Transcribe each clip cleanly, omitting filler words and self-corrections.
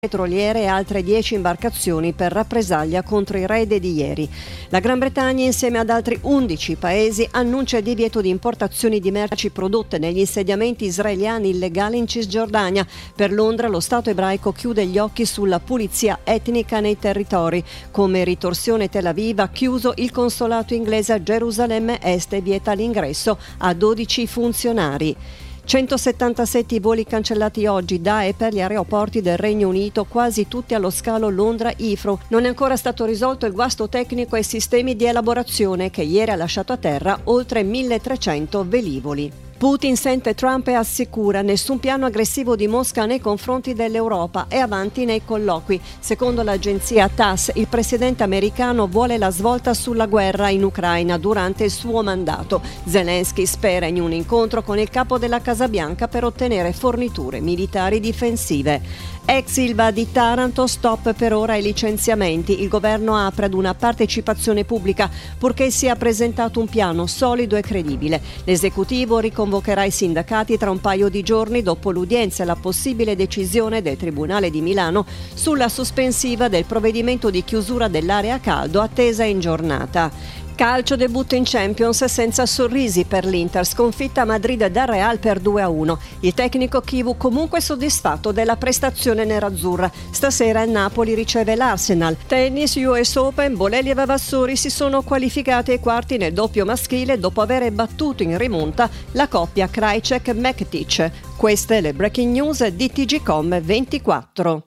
petroliere e altre 10 imbarcazioni per rappresaglia contro i raid di ieri. La Gran Bretagna, insieme ad altri 11 paesi, annuncia il divieto di importazioni di merci prodotte negli insediamenti israeliani illegali in Cisgiordania. Per Londra lo Stato ebraico chiude gli occhi sulla pulizia etnica nei territori. Come ritorsione, Tel Aviv ha chiuso il consolato inglese a Gerusalemme Est e vieta l'ingresso a 12 funzionari. 177 voli cancellati oggi da e per gli aeroporti del Regno Unito, quasi tutti allo scalo Londra-Heathrow. Non è ancora stato risolto il guasto tecnico ai sistemi di elaborazione che ieri ha lasciato a terra oltre 1300 velivoli. Putin sente Trump e assicura nessun piano aggressivo di Mosca nei confronti dell'Europa e avanti nei colloqui. Secondo l'agenzia TASS, il presidente americano vuole la svolta sulla guerra in Ucraina durante il suo mandato. Zelensky spera in un incontro con il capo della Casa Bianca per ottenere forniture militari difensive. Ex Ilva di Taranto, stop per ora ai licenziamenti. Il governo apre ad una partecipazione pubblica purché sia presentato un piano solido e credibile. L'esecutivo riconvocherà i sindacati tra un paio di giorni dopo l'udienza e la possibile decisione del Tribunale di Milano sulla sospensiva del provvedimento di chiusura dell'area a caldo attesa in giornata. Calcio, debutto in Champions senza sorrisi per l'Inter, sconfitta a Madrid dal Real per 2-1. Il tecnico Chivu comunque soddisfatto della prestazione nerazzurra. Stasera il Napoli riceve l'Arsenal. Tennis, US Open, Bolelli e Vavassori si sono qualificati ai quarti nel doppio maschile dopo aver battuto in rimonta la coppia Krajicek-Mektic. Queste le breaking news di TGcom 24.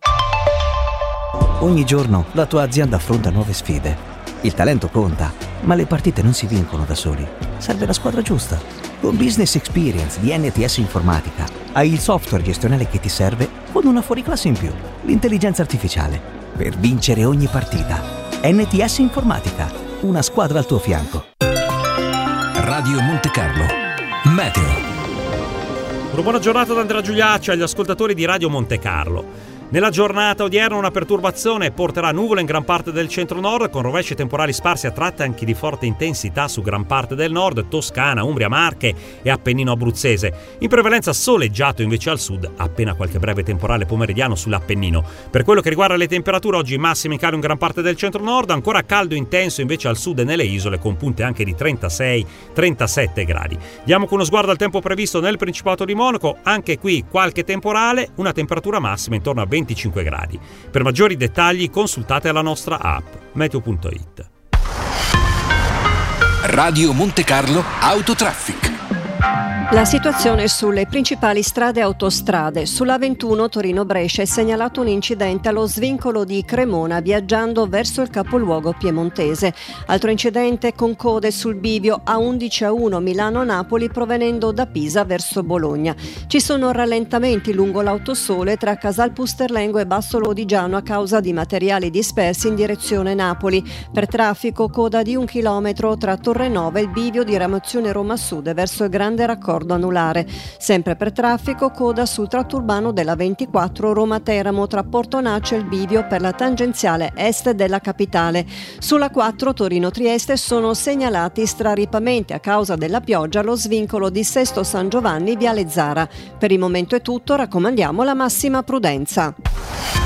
Ogni giorno la tua azienda affronta nuove sfide. Il talento conta, ma le partite non si vincono da soli. Serve la squadra giusta. Con Business Experience di NTS Informatica hai il software gestionale che ti serve con una fuoriclasse in più, l'intelligenza artificiale, per vincere ogni partita. NTS Informatica, una squadra al tuo fianco. Radio Monte Carlo, Meteo. Una buona giornata da Andrea Giuliacci agli ascoltatori di Radio Monte Carlo. Nella giornata odierna una perturbazione porterà nuvole in gran parte del centro-nord, con rovesci temporali sparsi a tratti anche di forte intensità su gran parte del nord, Toscana, Umbria, Marche e Appennino abruzzese. In prevalenza soleggiato invece al sud, appena qualche breve temporale pomeridiano sull'Appennino. Per quello che riguarda le temperature, oggi massime in calo in gran parte del centro-nord, ancora caldo intenso invece al sud e nelle isole, con punte anche di 36-37 gradi. Diamo con uno sguardo al tempo previsto nel Principato di Monaco, anche qui qualche temporale, una temperatura massima intorno a 25 gradi. Per maggiori dettagli consultate la nostra app meteo.it. Radio Monte Carlo Autotraffic. La situazione sulle principali strade e autostrade. Sulla 21 Torino-Brescia è segnalato un incidente allo svincolo di Cremona viaggiando verso il capoluogo piemontese. Altro incidente con code sul bivio A11A1 Milano-Napoli provenendo da Pisa verso Bologna. Ci sono rallentamenti lungo l'autosole tra Casal Pusterlengo e Basso Lodigiano a causa di materiali dispersi in direzione Napoli. Per traffico coda di 1 chilometro tra Torrenova e il bivio di Ramazione Roma Sud verso il Grande Raccordo anulare. Sempre per traffico coda sul tratto urbano della 24 Roma-Teramo tra Portonaccio e il bivio per la tangenziale est della capitale. Sulla 4 Torino-Trieste sono segnalati straripamenti a causa della pioggia allo svincolo di Sesto San Giovanni Viale Zara. Per il momento è tutto, raccomandiamo la massima prudenza.